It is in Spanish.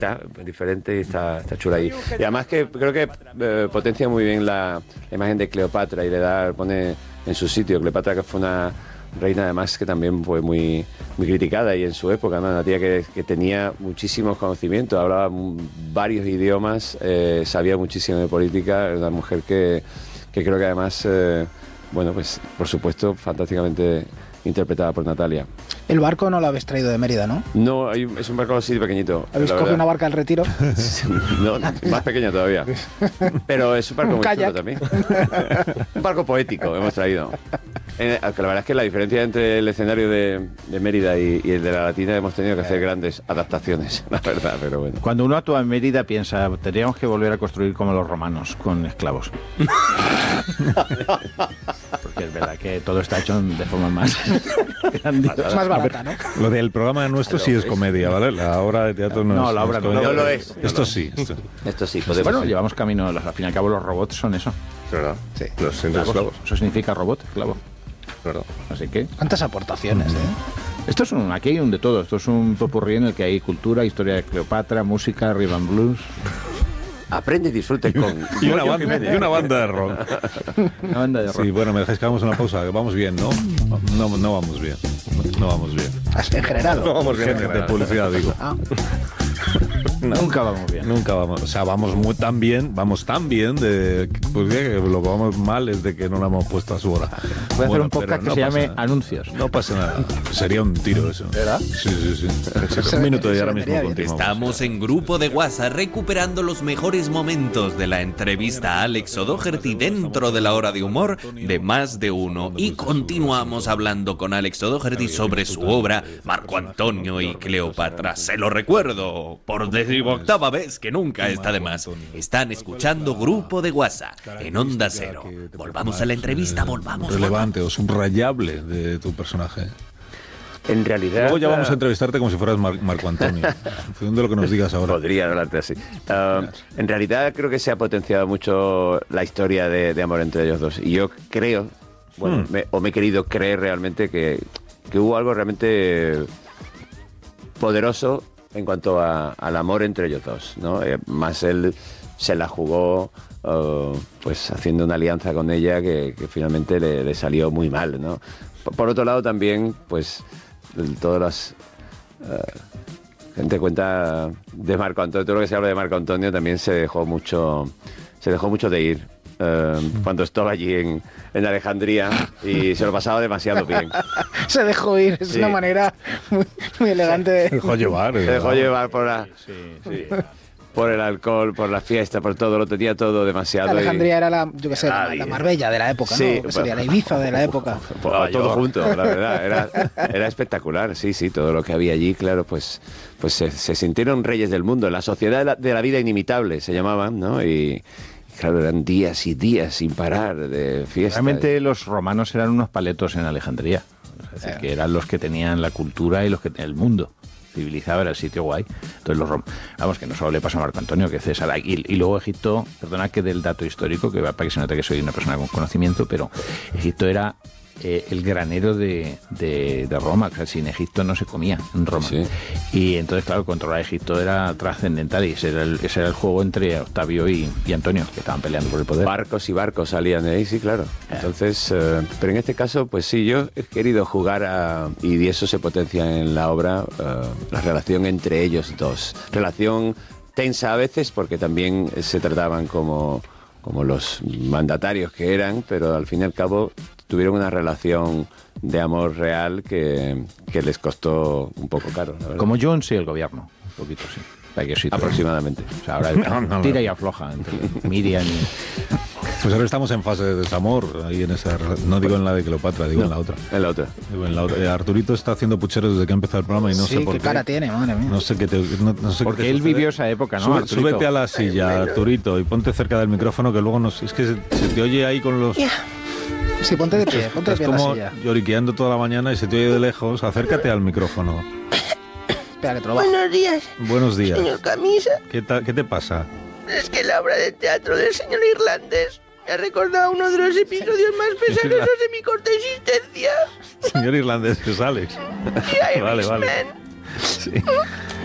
diferente y está chula ahí. Y además que creo que potencia muy bien la imagen de Cleopatra y pone en su sitio. Cleopatra, que fue una reina además que también fue muy criticada y en su época, ¿no? Una tía que tenía muchísimos conocimientos, hablaba varios idiomas, sabía muchísimo de política, una mujer que creo que además, pues por supuesto, fantásticamente interpretada por Natalia. El barco no lo habéis traído de Mérida, ¿no? No, es un barco así pequeñito. ¿Habéis cogido una barca del Retiro? No, más pequeña todavía. Pero es un barco muy chulo también. Un barco poético hemos traído. La verdad es que la diferencia entre el escenario de Mérida y el de la Latina hemos tenido que hacer grandes adaptaciones, la verdad, pero bueno. Cuando uno actúa en Mérida piensa, tendríamos que volver a construir como los romanos, con esclavos. Porque es verdad que todo está hecho de forma más grandiosa. Es más barata, ¿no? Lo del programa nuestro sí es comedia, ¿vale? La obra de teatro no es. No, la obra no lo es. Esto sí. Esto sí, Bueno, llevamos camino, al fin y al cabo los robots son eso. ¿Verdad? Sí. Los esclavos. Eso significa robot, esclavo. ¿Verdad? Así que... ¿Cuántas aportaciones, Esto es aquí hay un de todo. Esto es un popurrí en el que hay cultura, historia de Cleopatra, música, rhythm and blues. Aprende y disfrute con... Y una banda de rock. Una banda de rock. Sí, bueno, me dejáis que hagamos una pausa. Vamos bien, ¿no? No vamos bien. No vamos bien. En general. No vamos bien. De publicidad, digo. No. Nunca vamos bien. Nunca vamos. O sea, vamos tan bien de pues que lo que vamos mal es de que no la hemos puesto a su hora. Voy a hacer un podcast que se llame nada. Anuncios. No pasa nada. Sería un tiro eso. ¿Verdad? Sí. Un minuto y ahora mismo continuamos. Estamos en Grupo de WhatsApp recuperando los mejores momentos de la entrevista a Alex O'Doherty dentro de la hora de humor de Más de Uno. Y continuamos hablando con Alex O'Doherty sobre su obra Marco Antonio y Cleopatra. Se lo recuerdo por 18ª vez, que nunca está de más. Están escuchando Grupo de WhatsApp en Onda Cero. Volvamos a la entrevista, volvamos. Relevante o subrayable de tu personaje. En realidad... Luego ya vamos a entrevistarte como si fueras Marco Antonio, en función de lo que nos digas ahora. Podría hablarte así. En realidad creo que se ha potenciado mucho la historia de amor entre ellos dos. Y yo creo, me he querido creer realmente que hubo algo realmente poderoso en cuanto al amor entre ellos dos, ¿no? Más él se la jugó pues haciendo una alianza con ella que finalmente le salió muy mal, ¿no? Por otro lado también, pues todas las gente cuenta de Marco Antonio, todo lo que se habla de Marco Antonio también se dejó mucho de ir cuando estaba allí en Alejandría y se lo pasaba demasiado bien. Se dejó ir, es una manera muy elegante de... Se dejó llevar. Se dejó llevar por el alcohol, por la fiesta, por todo, lo tenía todo demasiado. Alejandría era la Marbella de la época, sí, ¿no? Sería la Ibiza de la época. Todo junto, la verdad, era espectacular, sí, todo lo que había allí, claro, pues se sintieron reyes del mundo, la sociedad de la vida inimitable se llamaban, ¿no? Y claro, eran días y días sin parar de fiesta. Realmente los romanos eran unos paletos en Alejandría, es decir, que eran los que tenían la cultura y los que tenían el mundo. Civilizado, era el sitio guay. Entonces vamos, que no solo le pasó a Marco Antonio, que César, y luego Egipto, perdona que del dato histórico, que para que se note que soy una persona con conocimiento, pero Egipto era el granero de Roma, o sea, sin Egipto no se comía en Roma. Sí. Y entonces, claro, controlar Egipto era trascendental y ese era el juego entre Octavio y Antonio, que estaban peleando por el poder. Barcos y barcos salían de ahí, sí, claro. Entonces, pero en este caso, pues sí, yo he querido jugar y eso se potencia en la obra, la relación entre ellos dos. Relación tensa a veces, porque también se trataban como los mandatarios que eran, pero al fin y al cabo tuvieron una relación de amor real que les costó un poco caro, la verdad. Como Jones y el gobierno, un poquito sí. Aproximadamente. O sea, ahora tira y afloja entre Miriam y... Pues ahora estamos en fase de desamor, ahí en esa, no digo en la de Cleopatra, digo en la otra. En la otra. Digo en la otra. Arturito está haciendo pucheros desde que ha empezado el programa y no sé por qué. ¿Qué cara tiene, madre mía? No sé qué porque él vivió esa época, ¿no? Súbete a la silla, Arturito, y ponte cerca del micrófono, que luego es que se te oye ahí con los... Sí, ponte de pie, ponte de pie en la silla. Como lloriqueando toda la mañana y se te oye de lejos. Acércate al micrófono. Espera, que te lo bajo. Buenos días. Buenos días. Señor Camisa. ¿Qué te pasa? Es que la obra de teatro del señor irlandés me ha recordado uno de los episodios más pesarosos de mi corta existencia. Señor irlandés, que es Alex. Y Vale. Sí.